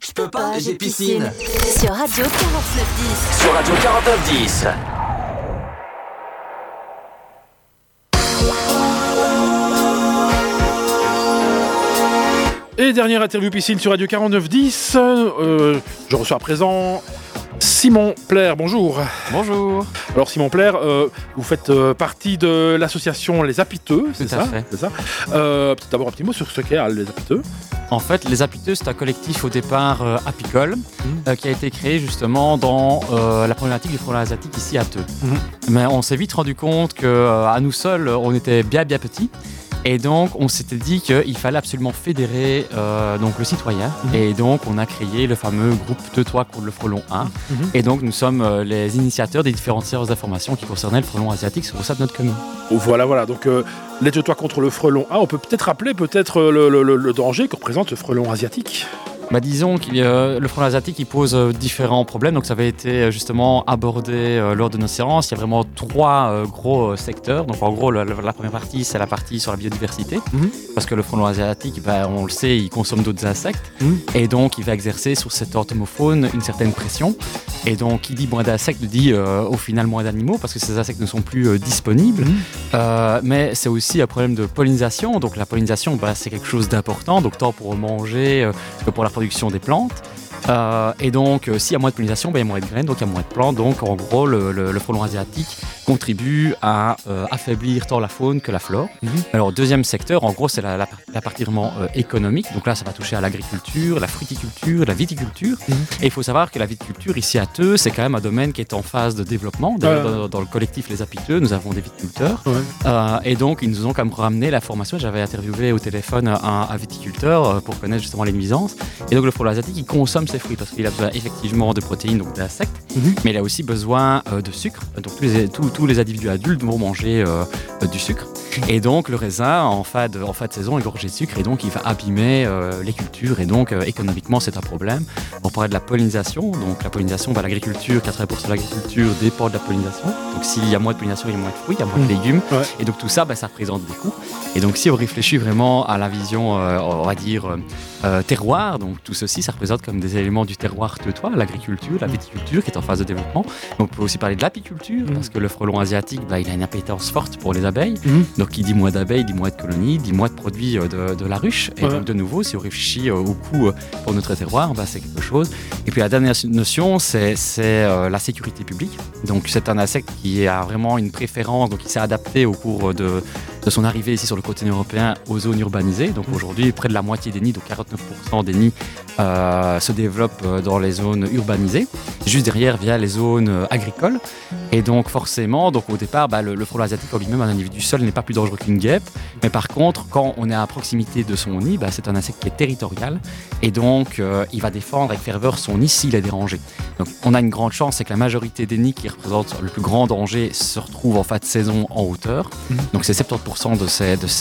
Je peux pas, j'ai piscine. Sur Radio 4910. Sur Radio 4910. Et dernière interview piscine sur Radio 4910. Je reçois à présent Simon Plaire. Bonjour. Bonjour. Alors Simon Plaire, vous faites partie de l'association Les Apiteux, c'est ça? C'est ça. Peut-être d'abord un petit mot sur ce qu'est Les Apiteux. En fait, Les Apiteux, c'est un collectif au départ apicole qui a été créé justement dans la problématique du frelon asiatique ici à Theux. Mais on s'est vite rendu compte qu'à nous seuls, on était bien petits. Et donc, on s'était dit qu'il fallait absolument fédérer donc le citoyen. Et donc, on a créé le fameux groupe Teux-toi contre le frelon 1. Et donc, nous sommes les initiateurs des différentes séances d'information qui concernaient le frelon asiatique sur le sein de notre commune. Voilà. Donc, les Teux-toi contre le frelon 1, on peut peut-être rappeler le danger que représente ce frelon asiatique. Disons que le frelon asiatique il pose différents problèmes, donc ça avait été justement abordé lors de nos séances. Il y a vraiment trois gros secteurs. Donc en gros, la première partie, c'est la partie sur la biodiversité, parce que le frelon asiatique, on le sait, il consomme d'autres insectes, et donc il va exercer sur cette entomofaune une certaine pression. Et donc, qui dit moins d'insectes dit au final moins d'animaux, parce que ces insectes ne sont plus disponibles. Mais c'est aussi un problème de pollinisation. Donc la pollinisation, c'est quelque chose d'important, donc tant pour manger que pour la production des plantes. Et donc, s'il y a moins de pollinisation, il y a moins de graines, donc il y a moins de plantes. Donc, en gros, le frelon asiatique contribue à affaiblir tant la faune que la flore. Alors, deuxième secteur, en gros, c'est la partie vraiment économique. Donc là, ça va toucher à l'agriculture, la fruticulture, la viticulture. Et il faut savoir que la viticulture, ici à Theux, c'est quand même un domaine qui est en phase de développement. D'ailleurs, dans le collectif Les Apiteux, nous avons des viticulteurs. Et donc, ils nous ont quand même ramené la formation. J'avais interviewé au téléphone un viticulteur pour connaître justement les nuisances. Et donc, le frelon asiatique, il consomme ses fruits parce qu'il a besoin effectivement de protéines, donc d'insectes, mais il a aussi besoin de sucre. Donc tous les individus adultes vont manger du sucre. Et donc le raisin, en fin de saison, est gorgé de sucre et donc il va abîmer les cultures et donc économiquement c'est un problème. On parlait de la pollinisation. Donc la pollinisation, l'agriculture, 80% de l'agriculture dépend de la pollinisation. Donc s'il y a moins de pollinisation, il y a moins de fruits, il y a moins de légumes. Et donc tout ça, ça représente des coûts. Et donc si on réfléchit vraiment à la vision, on va dire, terroir, donc tout ceci, ça représente comme des éléments du terroir teutois, l'agriculture, la viticulture qui est en phase de développement. Donc on peut aussi parler de l'apiculture, parce que le frelon asiatique, il a une appétence forte pour les abeilles. Donc qui dit moins d'abeilles, dit moins de colonies, dit moins de produits de la ruche. Et donc de nouveau, si on réfléchit au coût pour notre terroir, c'est quelque chose. Et puis la dernière notion, c'est la sécurité publique. Donc c'est un insecte qui a vraiment une préférence, donc il s'est adapté au cours de son arrivée ici sur le continent européen aux zones urbanisées. Donc aujourd'hui, près de la moitié des nids, donc 49% des nids se développent dans les zones urbanisées. Juste derrière, via les zones agricoles. Et donc forcément, donc au départ, le frelon asiatique en lui-même, un individu seul, n'est pas plus dangereux qu'une guêpe. Mais par contre, quand on est à proximité de son nid, c'est un insecte qui est territorial. Et donc, il va défendre avec ferveur son nid s'il est dérangé. Donc on a une grande chance, c'est que la majorité des nids qui représentent le plus grand danger se retrouvent en fin de saison en hauteur. Donc c'est 70% de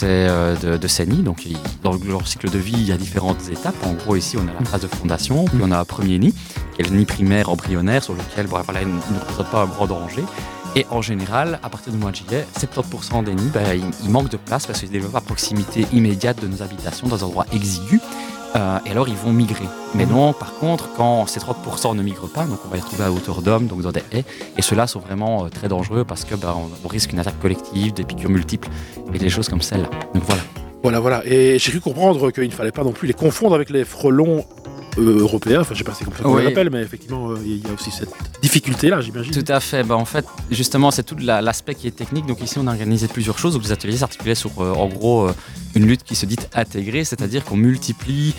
ces nids. Donc dans leur cycle de vie, il y a différentes étapes. En gros, ici, on a la phase de fondation, puis on a un premier nid, qui est le nid primaire embryonnaire, sur lequel il ne représente pas un grand danger. Et en général, à partir du mois de juillet, 70% des nids, ils manquent de place parce qu'ils se développent à proximité immédiate de nos habitations, dans un endroit exigu. Et alors, ils vont migrer. Mais non, par contre, quand ces 30% ne migrent pas, donc on va les retrouver à hauteur d'homme, donc dans des haies, et ceux-là sont vraiment très dangereux parce que on risque une attaque collective, des piqûres multiples, et des choses comme celle-là. Donc Voilà. Et j'ai cru comprendre qu'il ne fallait pas non plus les confondre avec les frelons européens. Enfin, je ne sais pas si c'est comme ça qu'on les appelle, mais effectivement, il y a aussi cette difficulté-là, j'imagine. Tout à fait. En fait, justement, c'est tout l'aspect qui est technique. Donc ici, on a organisé plusieurs choses. Donc les ateliers s'articulaient sur, en gros, une lutte qui se dit intégrée, c'est-à-dire qu'on multiplie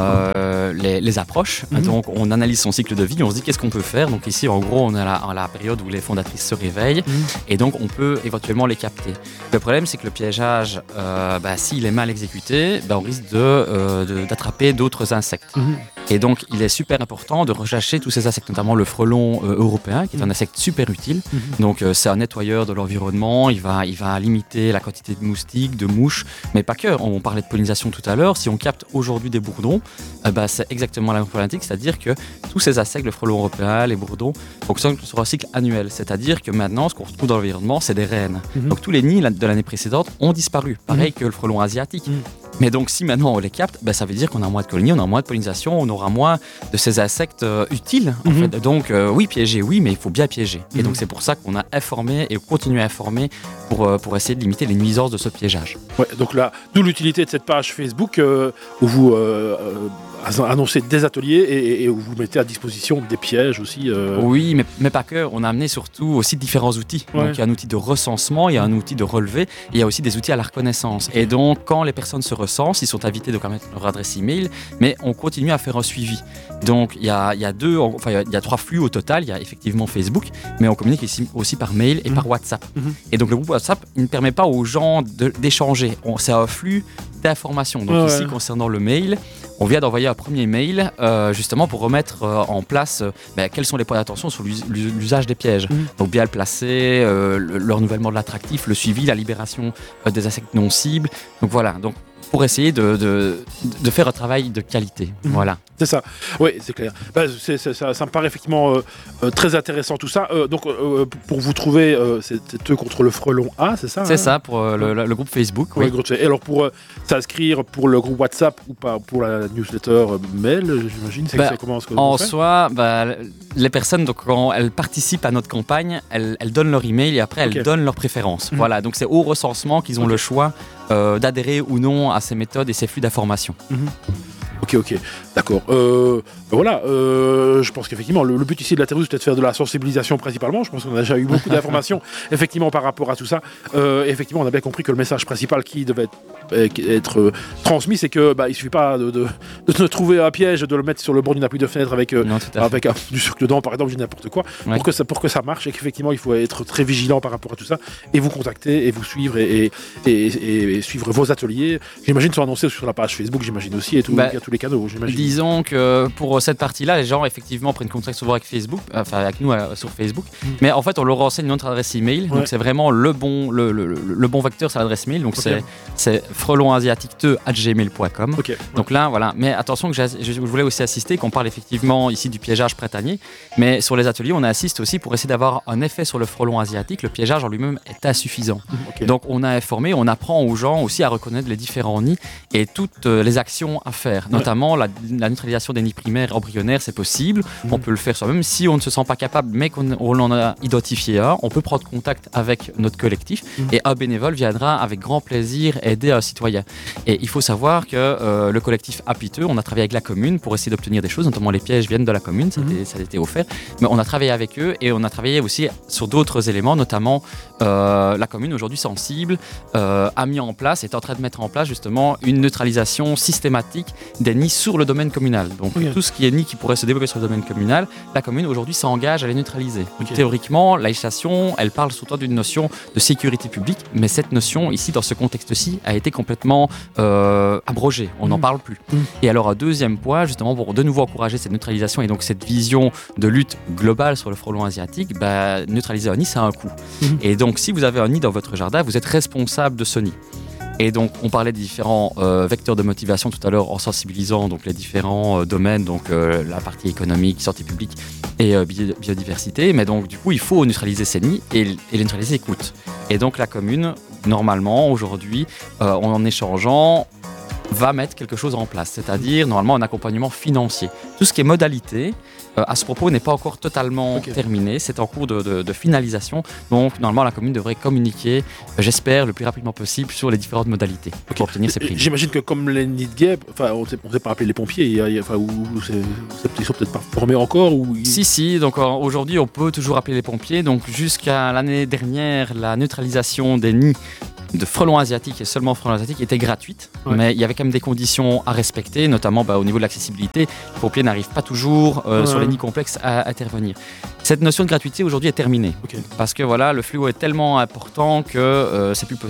les approches. Donc on analyse son cycle de vie, on se dit qu'est-ce qu'on peut faire. Donc ici, en gros, on est à la période où les fondatrices se réveillent et donc on peut éventuellement les capter. Le problème, c'est que le piégeage, s'il est mal exécuté, on risque d'attraper d'autres insectes. Et donc, il est super important de rechercher tous ces insectes, notamment le frelon européen, qui est un insecte super utile. Donc, c'est un nettoyeur de l'environnement. Il va limiter la quantité de moustiques, de mouches, mais pas que. On parlait de pollinisation tout à l'heure. Si on capte aujourd'hui des bourdons, c'est exactement la même problématique, c'est-à-dire que tous ces insectes, le frelon européen, les bourdons, fonctionnent sur un cycle annuel. C'est-à-dire que maintenant, ce qu'on retrouve dans l'environnement, c'est des reines. Donc, tous les nids de l'année précédente ont disparu. Pareil que le frelon asiatique. Mais donc, si maintenant on les capte, ça veut dire qu'on a moins de colonies, on a moins de pollinisation, on aura moins de ces insectes utiles. En fait. Donc, oui, piéger, oui, mais il faut bien piéger. Et donc, c'est pour ça qu'on a informé et continue à informer pour essayer de limiter les nuisances de ce piégeage. Ouais, donc là, d'où l'utilité de cette page Facebook où vous annoncez des ateliers et où vous mettez à disposition des pièges aussi. Oui, mais pas que. On a amené surtout aussi différents outils. Ouais. Donc, il y a un outil de recensement, il y a un outil de relevé, et il y a aussi des outils à la reconnaissance. Et donc, quand les personnes se recensent, ils sont invités de mettre leur adresse email, mais on continue à faire un suivi. Donc, il y a 3 flux au total. Il y a effectivement Facebook, mais on communique aussi par mail et par WhatsApp. Et donc, le groupe WhatsApp, il ne permet pas aux gens d'échanger. C'est un flux d'informations. Donc, ici, concernant le mail, on vient d'envoyer un premier mail justement pour remettre en place quels sont les points d'attention sur l'usage des pièges. Donc bien le placer, le renouvellement de l'attractif, le suivi, la libération des insectes non cibles. Donc voilà, pour essayer de faire un travail de qualité. Voilà. C'est ça, oui, c'est clair. Ça me paraît effectivement très intéressant tout ça. Pour vous trouver, c'est eux contre le frelon A, c'est ça? C'est ça, pour le groupe Facebook. Oui. Et alors pour s'inscrire pour le groupe WhatsApp ou pas pour la newsletter mail, j'imagine, c'est comment en soi, les personnes, donc, quand elles participent à notre campagne, elles donnent leur email et après elles donnent leurs préférences. Voilà, donc c'est au recensement qu'ils ont le choix d'adhérer ou non à ces méthodes et ces flux d'informations. Ok, d'accord. Je pense qu'effectivement, le but ici de l'interview, c'est de faire de la sensibilisation principalement. Je pense qu'on a déjà eu beaucoup d'informations, effectivement, par rapport à tout ça. Effectivement, on a bien compris que le message principal qui devait être transmis, c'est que il suffit pas de trouver un piège, de le mettre sur le bord d'une appui de fenêtre avec du sucre dedans, par exemple, n'importe quoi, pour que ça marche, et qu'effectivement, il faut être très vigilant par rapport à tout ça, et vous contacter, et vous suivre, et suivre vos ateliers. J'imagine sont annoncés sur la page Facebook, j'imagine aussi, et via tous les canaux, j'imagine. Disons que pour cette partie-là, les gens effectivement prennent contact souvent avec Facebook, avec nous sur Facebook, mais en fait on leur renseigne notre adresse email, donc c'est vraiment le bon vecteur, c'est l'adresse mail, donc c'est frelonasiatique2@gmail.com. Donc là voilà, mais attention que je voulais aussi assister, qu'on parle effectivement ici du piégeage printanier, mais sur les ateliers on assiste aussi pour essayer d'avoir un effet sur le frelon asiatique. Le piégeage en lui-même est insuffisant, donc on a informé, on apprend aux gens aussi à reconnaître les différents nids et toutes les actions à faire, notamment la neutralisation des nids primaires embryonnaires, c'est possible. On peut le faire soi-même si on ne se sent pas capable, mais qu'on en a identifié un. On peut prendre contact avec notre collectif et un bénévole viendra avec grand plaisir aider un citoyen. Et il faut savoir que le collectif Apiteux, on a travaillé avec la commune pour essayer d'obtenir des choses, notamment les pièges viennent de la commune, ça a été offert. Mais on a travaillé avec eux et on a travaillé aussi sur d'autres éléments, notamment la commune aujourd'hui sensible a mis en place, est en train de mettre en place justement une neutralisation systématique des nids sur le domaine communal. Donc tout ce qui est nid qui pourrait se développer sur le domaine communal, la commune aujourd'hui s'engage à les neutraliser. Théoriquement, la législation, elle parle surtout d'une notion de sécurité publique, mais cette notion ici, dans ce contexte-ci, a été complètement abrogée. On n'en parle plus. Et alors un deuxième point, justement, pour de nouveau encourager cette neutralisation et donc cette vision de lutte globale sur le frelon asiatique, neutraliser un nid, ça a un coût. Et donc si vous avez un nid dans votre jardin, vous êtes responsable de ce nid. Et donc, on parlait des différents vecteurs de motivation tout à l'heure en sensibilisant donc, les différents domaines, donc la partie économique, santé publique et biodiversité. Mais donc, du coup, il faut neutraliser ces nids et les neutraliser coûte. Et donc, la commune, normalement, aujourd'hui, en échangeant, va mettre quelque chose en place, c'est-à-dire normalement un accompagnement financier. Tout ce qui est modalité, à ce propos, n'est pas encore totalement terminé, c'est en cours de finalisation, donc normalement la commune devrait communiquer, j'espère, le plus rapidement possible sur les différentes modalités pour obtenir ces primes. J'imagine que comme les nids de guêpes, on ne sait pas appeler les pompiers, ils sont peut-être pas formés encore Si, donc aujourd'hui on peut toujours appeler les pompiers, donc jusqu'à l'année dernière, la neutralisation des nids de frelons asiatiques et seulement frelons asiatiques était gratuite, mais il y avait quand même des conditions à respecter, notamment au niveau de l'accessibilité. Les pompiers n'arrivent pas toujours sur les nids complexes à intervenir. Cette notion de gratuité aujourd'hui est terminée, parce que voilà, le fléau est tellement important que c'est plus